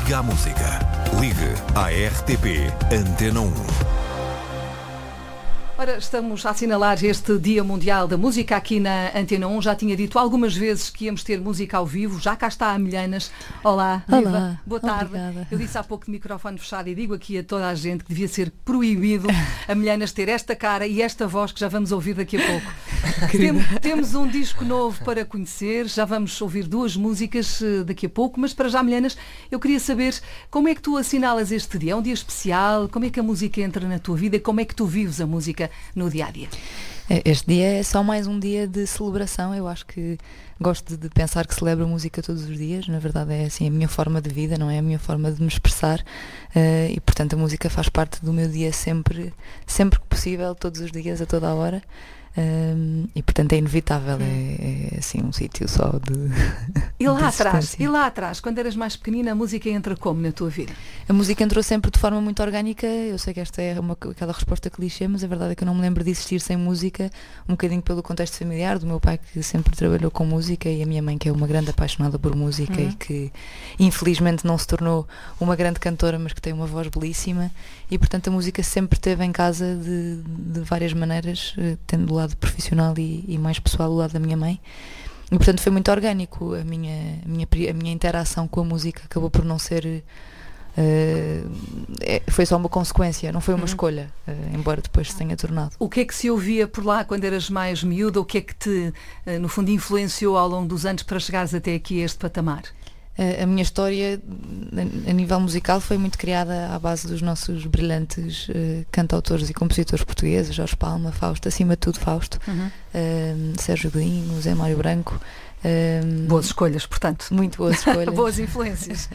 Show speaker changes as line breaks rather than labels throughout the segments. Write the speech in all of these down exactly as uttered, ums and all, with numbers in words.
Liga à música. Ligue à R T P Antena um.
Ora, estamos a assinalar este Dia Mundial da Música aqui na Antena um. Já tinha dito algumas vezes que íamos ter música ao vivo. Já cá está a Milhanas. Olá,
Olá,
viva. Boa tarde.
Obrigada.
Eu disse há pouco de microfone fechado e digo aqui a toda a gente que devia ser proibido a Milhanas ter esta cara e esta voz que já vamos ouvir daqui a pouco. Tem, temos um disco novo para conhecer. Já vamos ouvir duas músicas uh, daqui a pouco. Mas para já, Milhanas, eu queria saber como é que tu assinalas este dia. É um dia especial? Como é que a música entra na tua vida e como é que tu vives a música no dia-a-dia?
Este dia é só mais um dia de celebração. Eu acho que gosto de pensar que celebro a música todos os dias. Na verdade é assim a minha forma de vida, não é a minha forma de me expressar, uh, e portanto a música faz parte do meu dia sempre, sempre que possível, todos os dias, a toda a hora. Um, e portanto é inevitável, hum. é, é assim um sítio só de
e lá
de
atrás, e lá atrás, quando eras mais pequenina, a música entra como na tua vida?
A música entrou sempre de forma muito orgânica. Eu sei que esta é uma, aquela resposta clichê, mas a verdade é que eu não me lembro de existir sem música, um bocadinho pelo contexto familiar do meu pai, que sempre trabalhou com música, e a minha mãe, que é uma grande apaixonada por música, hum. e que infelizmente não se tornou uma grande cantora, mas que tem uma voz belíssima, e portanto a música sempre esteve em casa de, de várias maneiras, tendo o lado profissional e, e mais pessoal o lado da minha mãe, e portanto foi muito orgânico. A minha, a minha, a minha interação com a música acabou por não ser uh, é, foi só uma consequência, não foi uma uhum. escolha, uh, embora depois se tenha tornado.
O que é que se ouvia por lá quando eras mais miúda? O que é que te, uh, no fundo, influenciou ao longo dos anos para chegares até aqui a este patamar?
A minha história a nível musical foi muito criada à base dos nossos brilhantes uh, cantautores e compositores portugueses, Jorge Palma, Fausto, acima de tudo Fausto, uhum. uh, Sérgio Godinho, Zé Mário Branco. Uh,
boas escolhas, portanto.
Muito boas escolhas.
Boas influências.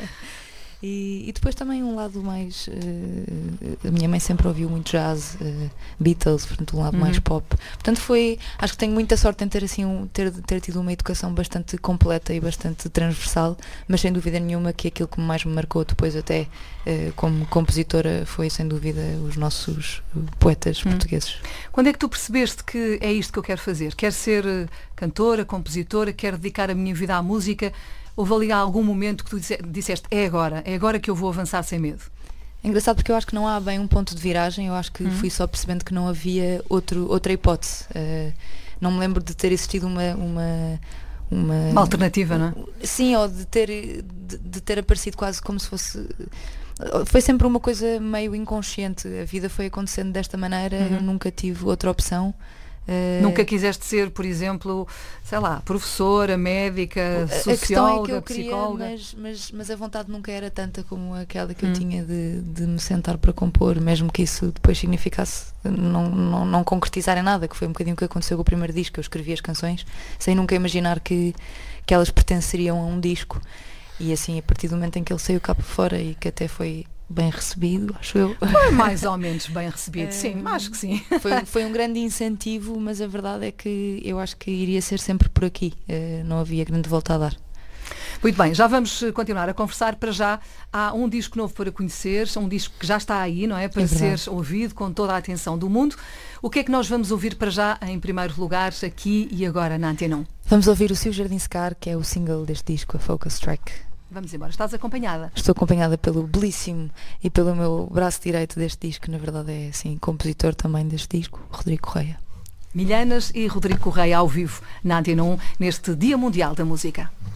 E, e depois também um lado mais... Uh, a minha mãe sempre ouviu muito jazz, uh, Beatles, portanto um lado uhum. mais pop. Portanto foi... Acho que tenho muita sorte em ter, assim, um, ter, ter tido uma educação bastante completa e bastante transversal, mas sem dúvida nenhuma que aquilo que mais me marcou depois até uh, como compositora foi sem dúvida os nossos poetas uhum. portugueses.
Quando é que tu percebeste que é isto que eu quero fazer? Quero ser cantora, compositora, quero dedicar a minha vida à música? Houve ali algum momento que tu disseste, é agora, é agora que eu vou avançar sem medo?
É engraçado porque eu acho que não há bem um ponto de viragem. Eu acho que uhum. fui só percebendo que não havia outro, outra hipótese. Uh, não me lembro de ter existido uma... uma Uma,
uma alternativa, não
é? Sim, ou de ter, de, de ter aparecido quase como se fosse... Foi sempre uma coisa meio inconsciente. A vida foi acontecendo desta maneira, uhum. eu nunca tive outra opção.
Uh, Nunca quiseste ser, por exemplo, sei lá, professora, médica, socióloga,
a questão é que eu
psicóloga?
Queria, mas, mas, mas a vontade nunca era tanta como aquela que hum. eu tinha de, de me sentar para compor, mesmo que isso depois significasse não, não, não concretizar em nada, que foi um bocadinho o que aconteceu com o primeiro disco. Eu escrevi as canções sem nunca imaginar que, que elas pertenceriam a um disco, e assim a partir do momento em que ele saiu cá para fora e que até foi bem recebido, acho eu.
Foi mais ou menos bem recebido, é, sim, acho que sim.
Foi, foi um grande incentivo, mas a verdade é que eu acho que iria ser sempre por aqui, uh, não havia grande volta a dar.
Muito bem, já vamos continuar a conversar. Para já há um disco novo para conhecer, um disco que já está aí, não é? Para é ser ouvido com toda a atenção do mundo. O que é que nós vamos ouvir para já, em primeiro lugar, aqui e agora na Antena um?
Vamos ouvir o Seu Jardim Secar, que é o single deste disco, a Focus Track.
Vamos embora. Estás acompanhada?
Estou acompanhada pelo belíssimo e pelo meu braço direito deste disco, na verdade é assim, compositor também deste disco, Rodrigo Correia.
Milhanas e Rodrigo Correia ao vivo na Antena um, neste Dia Mundial da Música.